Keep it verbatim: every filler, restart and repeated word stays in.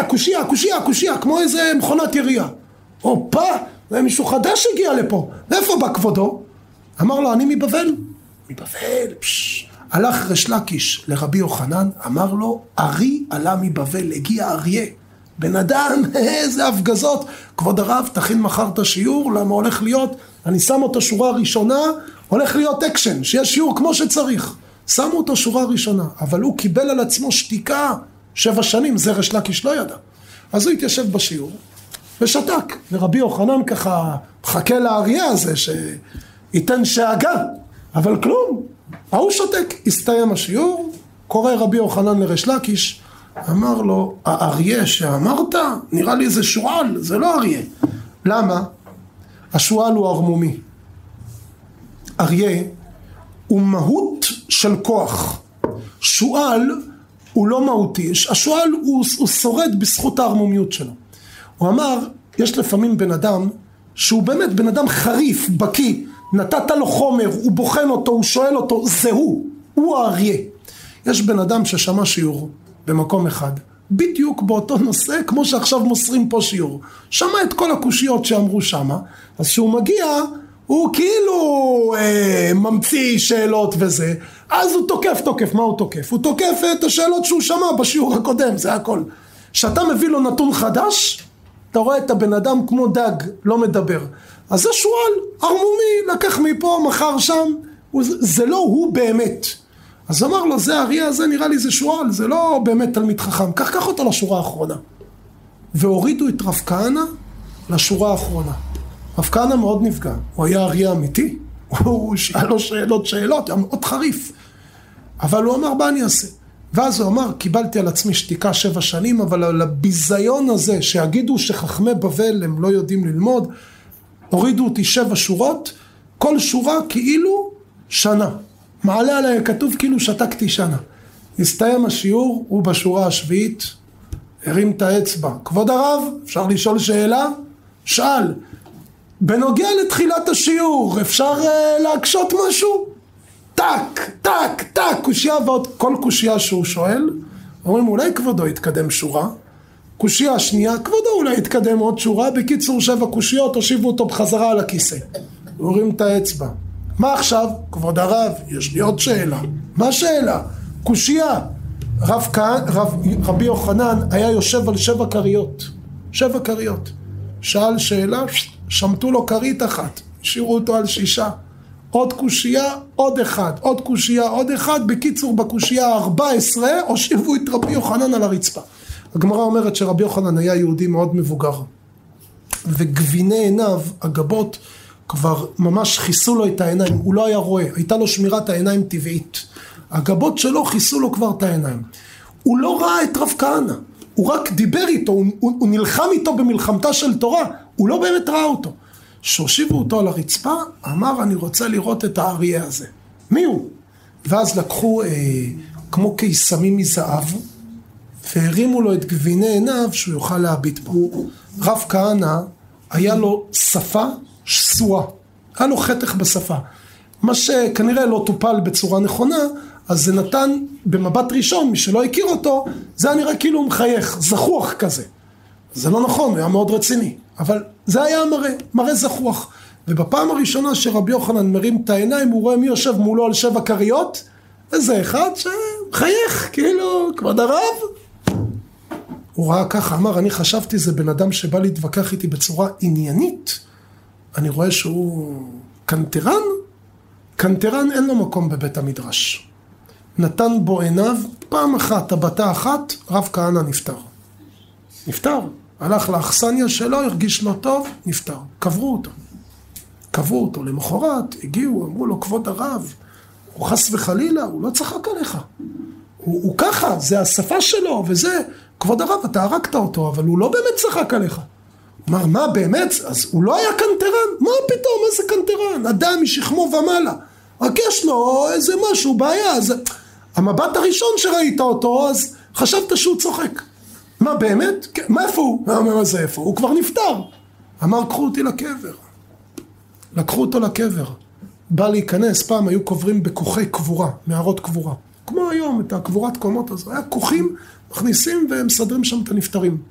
קושיה, קושיה, קושיה, כמו איזה מכונת ירייה. אופה, זה מישהו חדש הגיע לפה. ואיפה בא כבודו? אמר לו, אני מבבל. מבבל, פש. הלך ריש לקיש לרבי יוחנן, אמר לו, ארי עלה מבבל, הגיע אריה. בן אדם, איזה הפגזות. כבוד הרב, תכין מחר את השיעור, למה הולך להיות, אני שם אותו שורה ראשונה, הולך להיות אקשן, שיש שיעור כמו שצריך. שמו אותו שורה ראשונה, אבל הוא קיבל על עצמו שתיקה שבע שנים, זה ריש לקיש לא ידע. אז הוא התיישב בשיעור, ושתק. ורבי יוחנן ככה מחכה לאריה הזה, שייתן שאגה, אבל כלום. ההוא שותק, הסתיים השיעור, קורא רבי יוחנן לריש לקיש, אמר לו, האריה שאמרת, נראה לי זה שועל, זה לא אריה. למה? השועל הוא ארמומי. אריה הוא מהות של כוח. שועל הוא לא מהותי. השועל הוא, הוא שורד בזכות הארמומיות שלו. הוא אמר, יש לפעמים בן אדם, שהוא באמת בן אדם חריף, בקי, נתת לו חומר, הוא בוחן אותו, הוא שואל אותו, זה הוא, הוא האריה. יש בן אדם ששמע שיעור במקום אחד, בדיוק באותו נושא, כמו שעכשיו מוסרים פה שיעור. שמע את כל הקושיות שאמרו שמה, אז שהוא מגיע, הוא כאילו אה, ממציא שאלות וזה, אז הוא תוקף, תוקף, מה הוא תוקף? הוא תוקף את השאלות שהוא שמע בשיעור הקודם, זה הכל. כשאתה מביא לו נתון חדש, אתה רואה את הבן אדם כמו דג, לא מדבר. אז זה שועל, ארמומי, לקח מפה, מחר שם, זה, זה לא הוא באמת. אז אמר לו, זה האריה הזה, נראה לי זה שועל, זה לא באמת תלמיד חכם. כך קח אותו לשורה האחרונה. והורידו את רב כהנא לשורה האחרונה. רב כהנא מאוד נפגע. הוא היה אריה אמיתי. הוא שאל לו שאלות שאלות, היה מאוד חריף. אבל הוא אמר, מה אני אעשה? ואז הוא אמר, קיבלתי על עצמי שתיקה שבע שנים, אבל על הביזיון הזה, שיגידו שחכמי בבל הם לא יודעים ללמוד, הורידו אותי שבע שורות, כל שורה כאילו שנה. מעלה עליי כתוב כאילו שתקתי שנה. הסתיים השיעור, הוא בשורה השביעית, הרים את האצבע. כבוד הרב, אפשר לשאול שאלה? שאל. בנוגע לתחילת השיעור, אפשר uh, להקשות משהו? טק, טק, טק, קושיה ועוד כל קושיה שהוא שואל. אומרים, אולי כבודו יתקדם שורה? קושיה השנייה, כבודו אולי יתקדם עוד שורה. בקיצור שבע קושיות, הושיבו אותו בחזרה על הכיסא. הוא הרים את האצבע. מה עכשיו? כבוד הרב, יש לי עוד שאלה. מה שאלה? קושיה. רב, רב, רבי יוחנן היה יושב על שבע קריות. שבע קריות. שאל שאלה, שמתו לו קרית אחת. השאירו אותו על שישה. עוד קושיה, עוד אחד. עוד קושיה, עוד אחד. בקיצור, בקושיה ה-ארבע עשרה, הושיבו את רבי יוחנן על הרצפה. הגמרא אומרת שרבי יוחנן היה יהודי מאוד מבוגר. וגביני עיניו, הגבות, כבר ממש חיסו לו את העיניים, הוא לא היה רואה, הייתה לו שמירת העיניים טבעית. הגבות שלו חיסו לו כבר את העיניים. הוא לא ראה את רב כהנא, הוא רק דיבר איתו, הוא, הוא, הוא נלחם איתו במלחמתה של תורה, הוא לא באמת ראה אותו. שהושיבו אותו על הרצפה, אמר אני רוצה לראות את האריה הזה. מי הוא? ואז לקחו אה, כמו קיסמים מזהב, והרימו לו את גביני עיניו שהוא יוכל להביט בו. רב כהנא היה לו שפה שסועה, היה לו חתך בשפה. מה שכנראה לא טופל בצורה נכונה, אז זה נתן במבט ראשון, מי שלא הכיר אותו, זה היה נראה כאילו הוא מחייך, זחוח כזה. זה לא נכון, הוא היה מאוד רציני, אבל זה היה מראה, מראה זחוח. ובפעם הראשונה שרבי יוחנן מרים את העיניים, הוא רואה מי יושב מולו על שבע קריות, וזה אחד שמחייך, כאילו, כבוד הרב. הוא ראה ככה, אמר, אני חשבתי זה בן אדם שבא להתווכח איתי בצורה עניינית, אני רואה שהוא קנטרן, קנטרן אין לו מקום בבית המדרש. נתן בו עיניו, פעם אחת, הבתה אחת, רב כהנא נפטר. נפטר. הלך לאכסניה שלו, הרגיש לא טוב, נפטר. קברו אותו. קברו אותו. למחרת הגיעו, אמרו לו, כבוד הרב, הוא חס וחלילה, הוא לא צחק עליך. הוא, הוא ככה, זה השפה שלו, וזה, כבוד הרב, אתה הרגת אותו, אבל הוא לא באמת צחק עליך. אמר, מה באמת? אז הוא לא היה קנטרן? מה פתאום, איזה קנטרן? אדם משכמו ומעלה. רק יש לו איזה משהו, בעיה. אז... המבט הראשון שראית אותו, אז חשבת שהוא צוחק. מה באמת? מה איפה הוא? מה זה איפה? הוא כבר נפטר. אמר, קחו אותי לקבר. לקחו אותו לקבר. בא להיכנס, פעם היו קוברים בכוחי קבורה, מערות קבורה. כמו היום, את הקבורת קומות הזו. היה כוחים, מכניסים ומסדרים שם את הנפטרים.